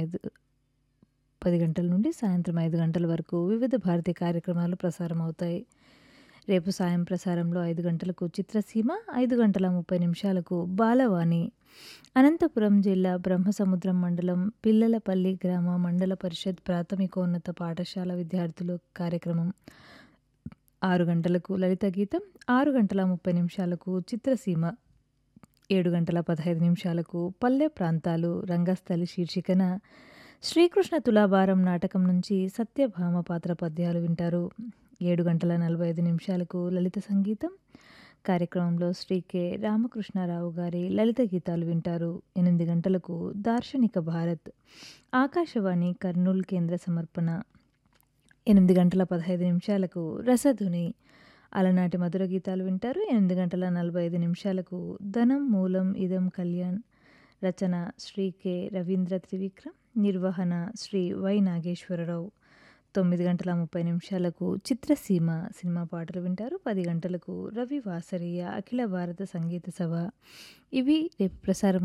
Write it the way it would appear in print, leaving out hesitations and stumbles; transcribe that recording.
10 గంటల నుండి సాయంత్రం 5 గంటల వరకు వివిధ భారతి కార్యక్రమాలు ప్రసారమవుతాయి. రేపు సాయం ప్రసారంలో 5 గంటలకు చిత్రసీమ, 5 గంటల 30 నిమిషాలకు బాలవాణి. అనంతపురం జిల్లా బ్రహ్మసముద్రం మండలం పిల్లలపల్లి గ్రామ మండల పరిషత్ ప్రాథమికోన్నత పాఠశాల విద్యార్థులు కార్యక్రమం. 6 గంటలకు లలిత గీతం, 6 గంటల 30 నిమిషాలకు చిత్రసీమ, 7 గంటల 15 నిమిషాలకు పల్లె ప్రాంతాలు రంగస్థలి శీర్షికన శ్రీకృష్ణ తులాభారం నాటకం నుంచి సత్యభామ పాత్ర పద్యాలు వింటారు. 7 గంటల 45 నిమిషాలకు లలిత సంగీతం కార్యక్రమంలో శ్రీ కె రామకృష్ణారావు గారి లలిత గీతాలు వింటారు. 8 గంటలకు దార్శనిక భారత్ ఆకాశవాణి కర్నూలు కేంద్ర సమర్పణ. 8 గంటల 15 నిమిషాలకు రసధుని అలనాటి మధుర గీతాలు వింటారు. 8 గంటల 45 నిమిషాలకు ధనం మూలం ఇదం కళ్యాణ్, రచన శ్రీ కె రవీంద్ర త్రివిక్రమ్, నిర్వహణ శ్రీ వై నాగేశ్వరరావు. 9 గంటల 30 నిమిషాలకు చిత్రసీమ సినిమా పాటలు వింటారు. 10 గంటలకు రవి వాసరీయ అఖిల భారత సంగీత సభ. ఇవి రేపు ప్రసారం